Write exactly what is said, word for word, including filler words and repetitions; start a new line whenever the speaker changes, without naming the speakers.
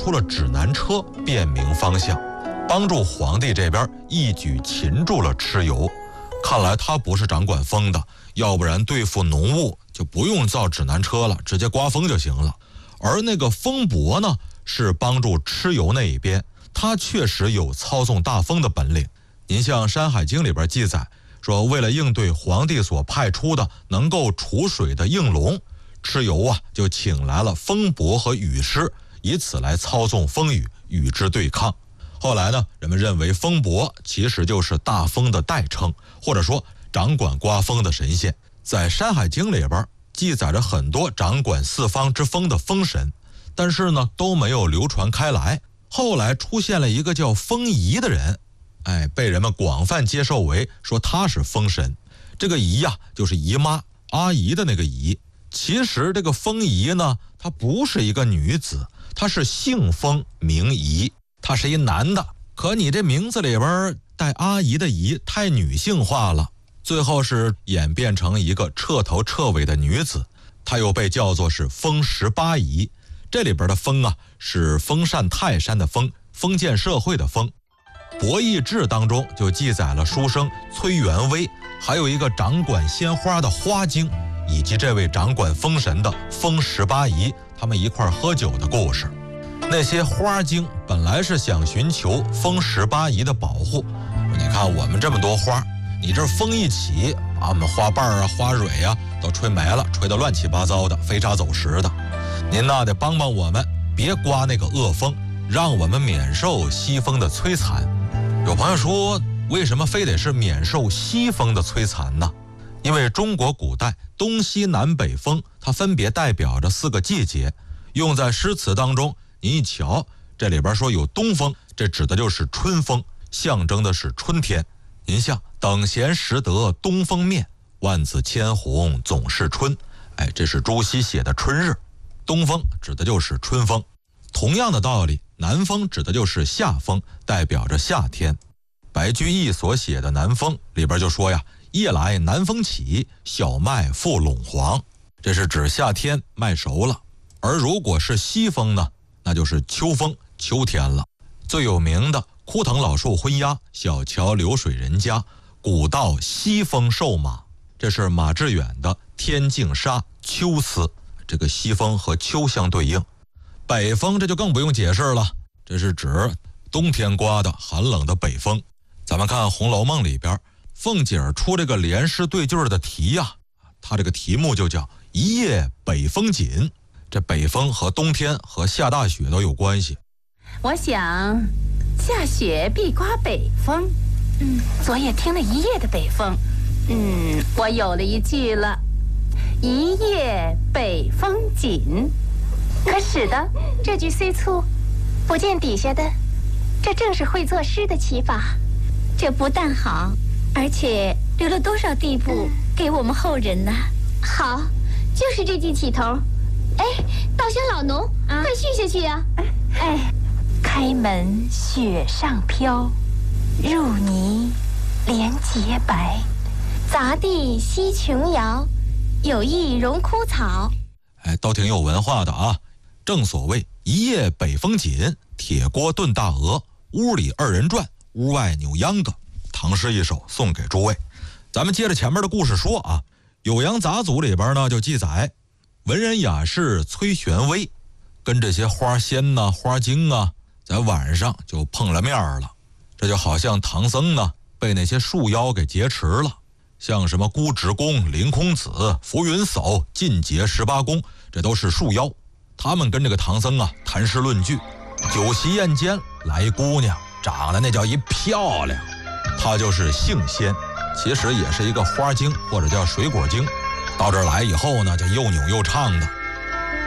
出了指南车，辨明方向，帮助皇帝这边一举擒住了蚩尤。看来他不是掌管风的，要不然对付浓雾就不用造指南车了，直接刮风就行了。而那个风伯呢，是帮助蚩尤那一边，他确实有操纵大风的本领。您像《山海经》里边记载说，为了应对皇帝所派出的能够储水的应龙，蚩尤啊就请来了风伯和雨师，以此来操纵风雨，与之对抗。后来呢，人们认为风伯其实就是大风的代称，或者说掌管刮风的神仙。在《山海经》里边记载着很多掌管四方之风的风神，但是呢都没有流传开来。后来出现了一个叫风仪的人，哎，被人们广泛接受为说他是风神。这个仪呀、啊，就是姨妈阿姨的那个姨。其实这个风仪呢，她不是一个女子，她是姓风名仪，她是一男的。可你这名字里边带阿姨的姨太女性化了，最后是演变成一个彻头彻尾的女子。她又被叫做是风十八仪。这里边的风啊，是封禅泰山的封，封建社会的封。博弈志当中就记载了书生崔元威，还有一个掌管鲜花的花精，以及这位掌管风神的风十八仪，他们一块喝酒的故事。那些花精本来是想寻求风十八仪的保护，你看我们这么多花，你这风一起，把我们花瓣啊花蕊啊都吹没了，吹得乱七八糟的，飞沙走石的。您那得帮帮我们，别刮那个恶风，让我们免受西风的摧残。有朋友说，为什么非得是免受西风的摧残呢？因为中国古代东西南北风，它分别代表着四个季节，用在诗词当中。您一瞧，这里边说有东风，这指的就是春风，象征的是春天。您像等闲识得东风面，万紫千红总是春，哎，这是朱熹写的春日。东风指的就是春风。同样的道理，南风指的就是夏风，代表着夏天。白居易所写的《南风》里边就说呀，夜来南风起，小麦复垄黄，这是指夏天麦熟了。而如果是西风呢，那就是秋风，秋天了。最有名的枯藤老树昏鸦，小桥流水人家，古道西风瘦马，这是马致远的《天净沙·秋思》。这个西风和秋相对应。北风这就更不用解释了，这是指冬天刮的寒冷的北风。咱们看《红楼梦》里边，凤姐儿出这个联诗对句的题呀、啊，它这个题目就叫一夜北风紧。这北风和冬天和下大雪都有关系。
我想下雪必刮北风，嗯，昨夜听了一夜的北风，嗯，我有了一句了，一夜北风紧。可使得这句虽粗，不见底下的，这正是会作诗的起法。这不但好，而且留了多少地步给我们后人呢？
好，就是这句起头。哎，稻香老农，啊、快续下去啊！
哎，开门雪上飘，入泥莲洁白，
杂地西琼瑶，有意荣枯草。
哎，都挺有文化的啊。正所谓一夜北风紧，铁锅炖大鹅，屋里二人转，屋外扭秧歌。唐诗一首送给诸位。咱们接着前面的故事说啊，《酉阳杂俎》里边呢就记载，文人雅士崔玄微跟这些花仙呐、花精啊，在晚上就碰了面了。这就好像唐僧呢被那些树妖给劫持了，像什么孤直公、凌空子、浮云叟、进阶十八公，这都是树妖。他们跟这个唐僧啊谈诗论句。酒席宴间来一姑娘，长得那叫一漂亮，她就是杏仙，其实也是一个花精或者叫水果精。到这儿来以后呢，就又扭又唱的。